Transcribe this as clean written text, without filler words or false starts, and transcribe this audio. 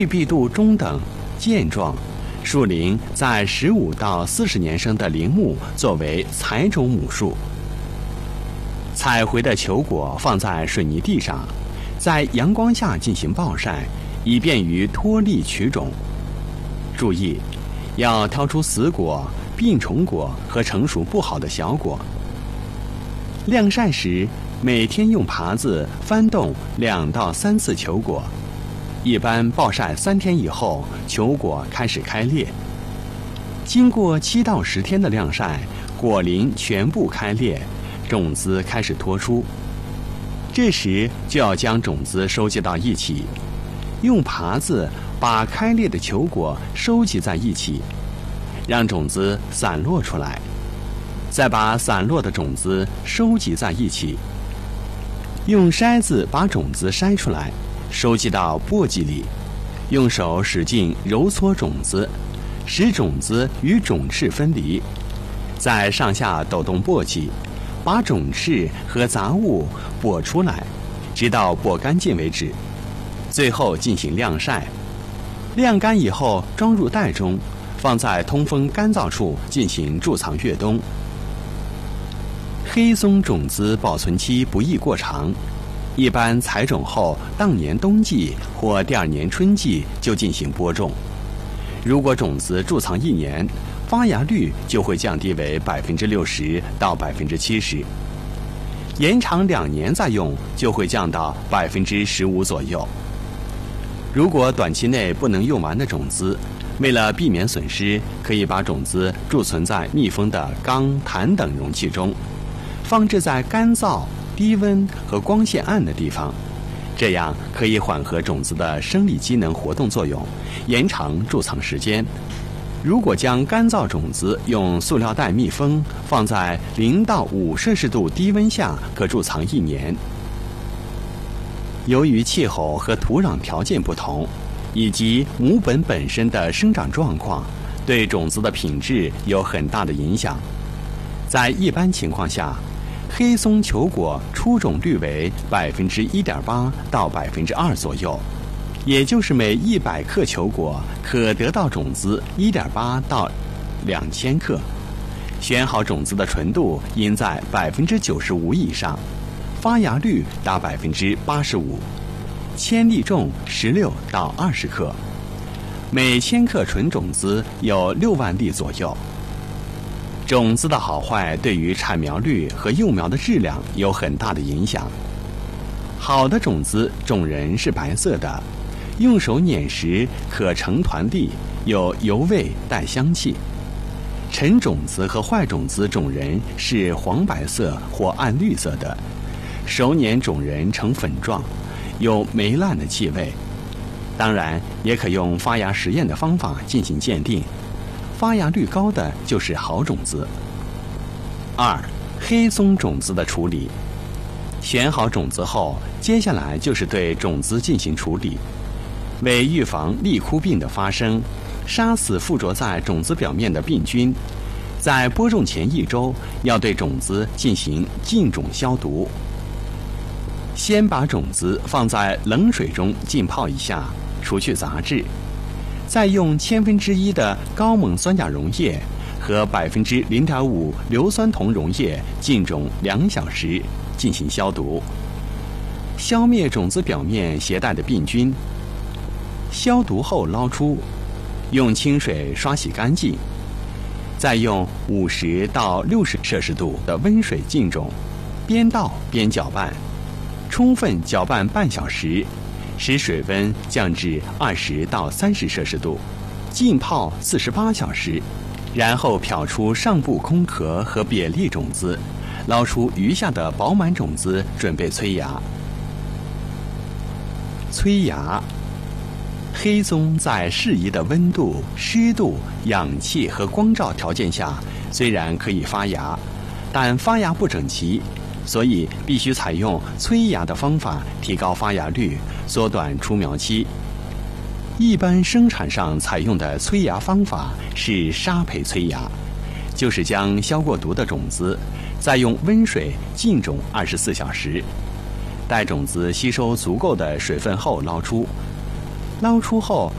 绿碧度中等、健壮，树龄在15到40年生的林木作为采种母树。采回的球果放在水泥地上，在阳光下进行暴晒，以便于脱粒取种。注意，要挑出死果、病虫果和成熟不好的小果。晾晒时，每天用耙子翻动2到3次球果。一般暴晒3天以后，球果开始开裂。经过7到10天的晾晒，果鳞全部开裂，种子开始脱出。这时就要将种子收集到一起，用耙子把开裂的球果收集在一起，让种子散落出来，再把散落的种子收集在一起，用筛子把种子筛出来，收集到簸箕里，用手使劲揉搓种子，使种子与种翅分离，再上下抖动簸箕，把种翅和杂物剥出来，直到剥干净为止。最后进行晾晒，晾干以后装入袋中，放在通风干燥处进行贮藏越冬。黑松种子保存期不宜过长，一般采种后当年冬季或第2年春季就进行播种。如果种子贮藏1年，发芽率就会降低为60%到70%，延长2年再用就会降到15%左右。如果短期内不能用完的种子，为了避免损失，可以把种子贮存在密封的缸、坛等容器中，放置在干燥、低温和光线暗的地方，这样可以缓和种子的生理机能活动作用，延长贮藏时间。如果将干燥种子用塑料袋密封，放在0到5摄氏度低温下，可贮藏1年。由于气候和土壤条件不同，以及母本本身的生长状况，对种子的品质有很大的影响。在一般情况下，黑松球果出种率为1.8%到2%左右，也就是每100克球果可得到种子1.8到2000克。选好种子的纯度应在95%以上，发芽率达85%，千粒重16到20克，每1000克纯种子有6万粒左右。种子的好坏对于产苗率和幼苗的质量有很大的影响。好的种子种仁是白色的，用手碾时可成团粒，有油味带香气。陈种子和坏种子种仁是黄白色或暗绿色的，熟年种仁呈粉状，有霉烂的气味。当然也可用发芽实验的方法进行鉴定，发芽率高的就是好种子。2. 黑松种子的处理。选好种子后，接下来就是对种子进行处理。为预防粒枯病的发生，杀死附着在种子表面的病菌，在播种前1周要对种子进行浸种消毒。先把种子放在冷水中浸泡一下，除去杂质，再用1/1000的高锰酸钾溶液和0.5%硫酸铜溶液浸种2小时，进行消毒，消灭种子表面携带的病菌。消毒后捞出，用清水刷洗干净，再用50到60摄氏度的温水浸种，边倒边搅拌，充分搅拌半小时，使水温降至20到30摄氏度，浸泡48小时，然后漂出上部空壳和瘪粒种子，捞出余下的饱满种子，准备催芽。催芽，黑松在适宜的温度、湿度、氧气和光照条件下，虽然可以发芽，但发芽不整齐，所以必须采用催芽的方法，提高发芽率，缩短出苗期。一般生产上采用的催芽方法是沙培催芽，就是将消过毒的种子再用温水浸种24小时，待种子吸收足够的水分后捞出。捞出后